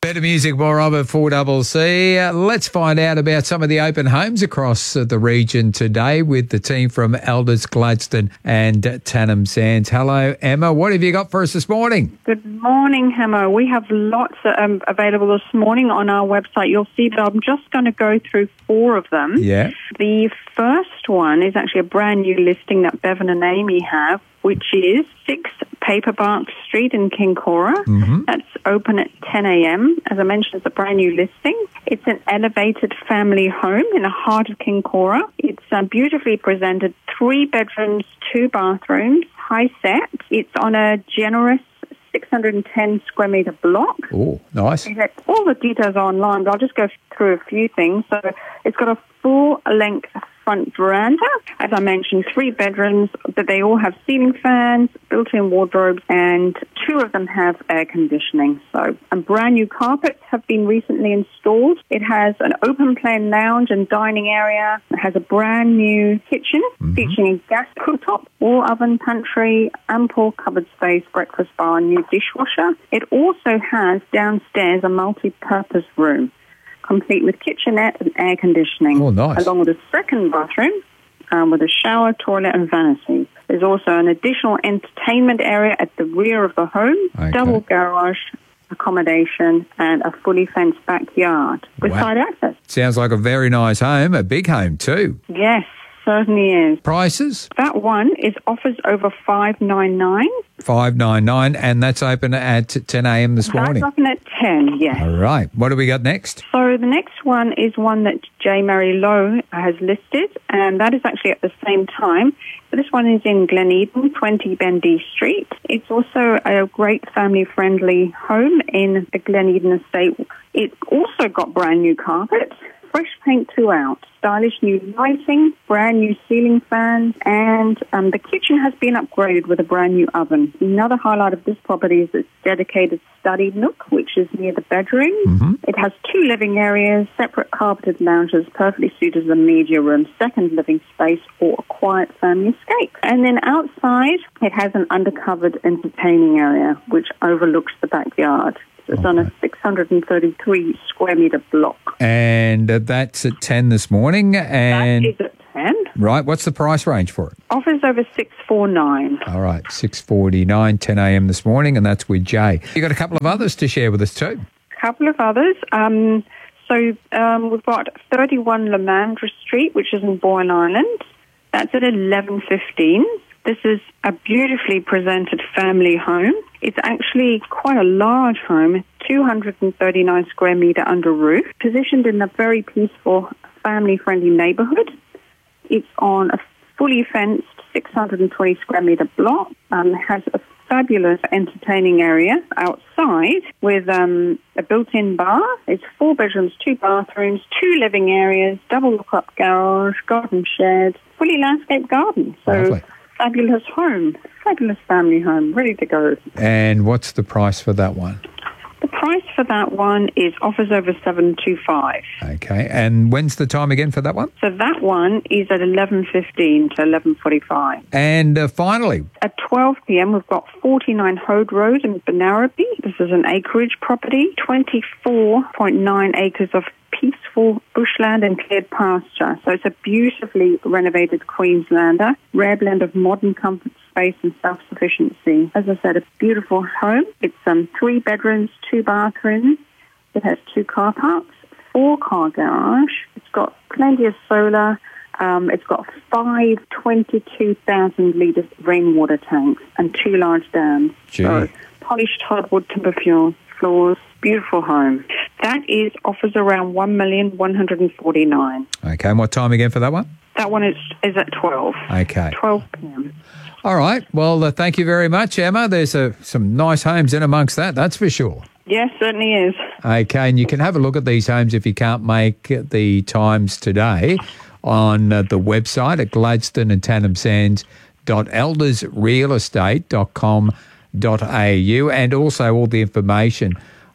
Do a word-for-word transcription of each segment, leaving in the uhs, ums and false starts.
Better music, more of it, four double C. Uh, let's find out about some of the open homes across uh, the region today with the team from Elders, Gladstone and Tannum Sands. Hello, Emma. What have you got for us this morning? Good morning, Hamo. We have lots um, available this morning on our website. You'll see that I'm just going to go through four of them. Yeah. The first one is actually a brand new listing that Bevan and Amy have, which is six Paperbark Street in Kincora. Mm-hmm. That's open at ten a.m. As I mentioned, it's a brand new listing. It's an elevated family home in the heart of Kincora. It's uh, beautifully presented, three bedrooms, two bathrooms, high set. It's on a generous six hundred ten square metre block. Oh, nice. All the details are online, but I'll just go through a few things. So it's got a full-length front veranda. As I mentioned, three bedrooms, but they all have ceiling fans, built-in wardrobes, and two of them have air conditioning. So, and brand new carpets have been recently installed. It has an open-plan lounge and dining area. It has a brand new kitchen mm-hmm. featuring a gas cooktop, wall oven, pantry, ample cupboard space, breakfast bar, and new dishwasher. It also has downstairs a multi-purpose room, complete with kitchenette and air conditioning. Oh, nice. Along with a second bathroom um, with a shower, toilet and vanity. There's also an additional entertainment area at the rear of the home, okay. double garage accommodation and a fully fenced backyard with wow. side access. Sounds like a very nice home, a big home too. Yes, certainly is. Prices? That one is offers over five ninety-nine. five ninety-nine, and that's open at ten a.m. this morning. That's open at ten, yes. All right. What do we got next? So the next one is one that J. Mary Lowe has listed, and that is actually at the same time. This one is in Glen Eden, twenty Bendy Street. It's also a great family-friendly home in the Glen Eden estate. It also got brand new carpet, fresh paint throughout, stylish new lighting, brand new ceiling fans, and um, the kitchen has been upgraded with a brand new oven. Another highlight of this property is its dedicated study nook, which is near the bedroom. Mm-hmm. It has two living areas, separate carpeted lounges, perfectly suited as a media room, second living space, or a quiet family escape. And then outside, it has an undercovered entertaining area, which overlooks the backyard. It's okay. on a six hundred thirty-three square metre block. And uh, that's at ten this morning. And that is at ten. Right. What's the price range for it? Offers over six forty-nine. All right. six forty-nine, ten a.m. this morning, and that's with Jay. You got a couple of others to share with us too. A couple of others. Um, so um, we've got thirty-one Lamandra Street, which is in Boyne Island. That's at eleven fifteen. This is a beautifully presented family home. It's actually quite a large home, two hundred thirty-nine square metre under roof, positioned in a very peaceful, family-friendly neighbourhood. It's on a fully fenced six hundred twenty square metre block, um, has a fabulous entertaining area outside with um, a built-in bar. It's four bedrooms, two bathrooms, two living areas, double look-up garage, garden shed, fully landscaped garden. So. Lovely. Fabulous home, fabulous family home, ready to go. And what's the price for that one? The price for that one is offers over seven twenty-five. Okay, and when's the time again for that one? So that one is at eleven fifteen to eleven forty-five. And uh, finally? At twelve p.m. we've got forty-nine Hode Road in Benarabi. This is an acreage property, twenty-four point nine acres of peaceful bushland and cleared pasture. So it's a beautifully renovated Queenslander, rare blend of modern comfort, space and self-sufficiency. As I said, a beautiful home. It's um, three bedrooms, two bathrooms. It has two car parks, four car garage. It's got plenty of solar. Um, it's got five twenty-two thousand litre rainwater tanks and two large dams. Gee. So polished hardwood timber floors, floors. Beautiful home. That is offers around one million one hundred forty-nine. Okay, and what time again for that one? That one is, is at twelve. Okay. twelve p.m. All right. Well, uh, thank you very much, Emma. There's uh, some nice homes in amongst that, that's for sure. Yes, certainly is. Okay, and you can have a look at these homes if you can't make the times today on uh, the website at gladstone and tannum sands dot elders real estate dot com dot a u, and also all the information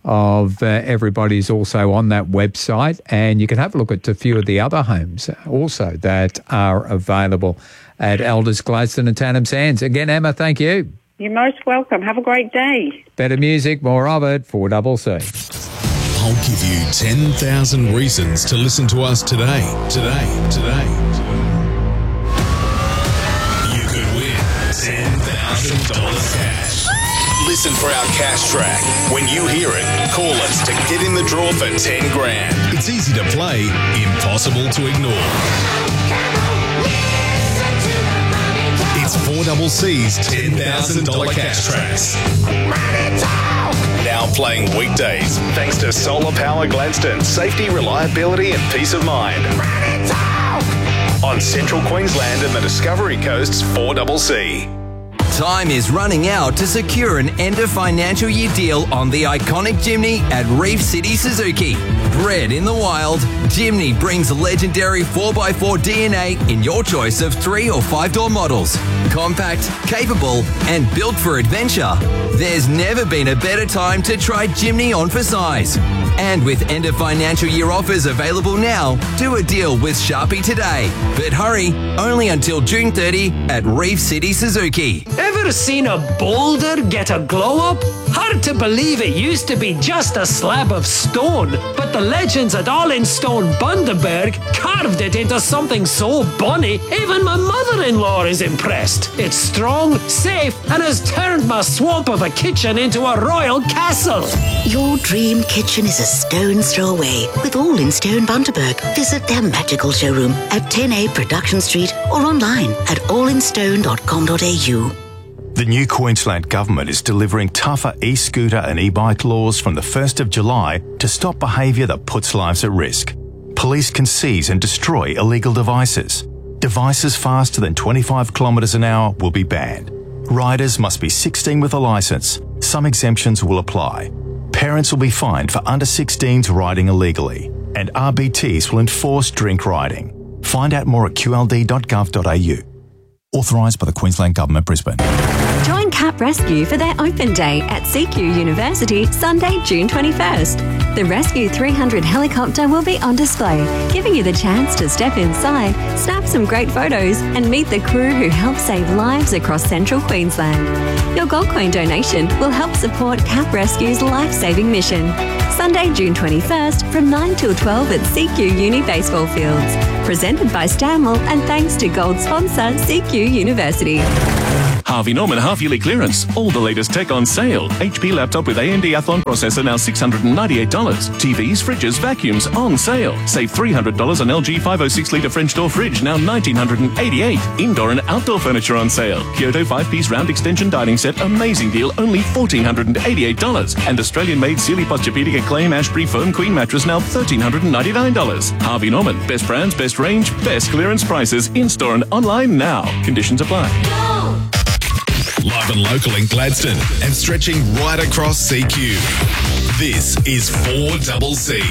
of uh, everybody is also on that website, and you can have a look at a few of the other homes also that are available at Elders, Gladstone and Tannum Sands. Again, Emma, thank you. You're most welcome. Have a great day. Better music, more of it, four double C. I'll give you ten thousand reasons to listen to us today. Today, today. You could win ten thousand dollars cash. Listen for our cash track. When you hear it, call us to get in the draw for ten grand. It's easy to play, impossible to ignore. It's four double C's ten thousand dollars cash tracks. Now playing weekdays, thanks to Solar Power Gladstone. Safety, reliability and peace of mind. On Central Queensland and the Discovery Coast's four double C. Time is running out to secure an end of financial year deal on the iconic Jimny at Reef City Suzuki. Bred in the wild, Jimny brings legendary four by four D N A in your choice of three or five door models. Compact, capable, and built for adventure. There's never been a better time to try Jimny on for size. And with end of financial year offers available now, do a deal with Sharpie today. But hurry, only until June thirtieth at Reef City Suzuki. Ever seen a boulder get a glow up? Hard to believe it used to be just a slab of stone, but the legends at All in Stone Bundaberg carved it into something so bonny, even my mother-in-law is impressed. It's strong, safe, and has turned my swamp of a kitchen into a royal castle. Your dream kitchen is a stone's throw away with All in Stone Bundaberg. Visit their magical showroom at ten A Production Street or online at all in stone dot com dot a u. The new Queensland Government is delivering tougher e-scooter and e-bike laws from the first of July to stop behaviour that puts lives at risk. Police can seize and destroy illegal devices. Devices faster than twenty-five kilometres an hour will be banned. Riders must be sixteen with a licence. Some exemptions will apply. Parents will be fined for under sixteens riding illegally. And R B Ts will enforce drink riding. Find out more at q l d dot gov dot a u. Authorised by the Queensland Government, Brisbane. Join Cap Rescue for their open day at C Q University, Sunday, June twenty-first. The Rescue three hundred helicopter will be on display, giving you the chance to step inside, snap some great photos, and meet the crew who help save lives across central Queensland. Your Gold Coin donation will help support Cap Rescue's life-saving mission. Sunday, June twenty-first, from nine till twelve at C Q Uni Baseball Fields. Presented by Stanwell and thanks to gold sponsor C Q University. Harvey Norman half-yearly clearance. All the latest tech on sale. H P laptop with A M D Athlon processor now six hundred ninety-eight dollars. T Vs, fridges, vacuums on sale. Save three hundred dollars on L G five oh six litre French door fridge, now one thousand nine hundred eighty-eight dollars. Indoor and outdoor furniture on sale. Kyoto five-piece round extension dining set, amazing deal, only one thousand four hundred eighty-eight dollars. And Australian-made Sealy Posturepedic Acclaim Ashbury Foam Queen mattress, now one thousand three hundred ninety-nine dollars. Harvey Norman, best brands, best range, best clearance prices, in-store and online now. Conditions apply. Live and local in Gladstone and stretching right across C Q. This is four double C.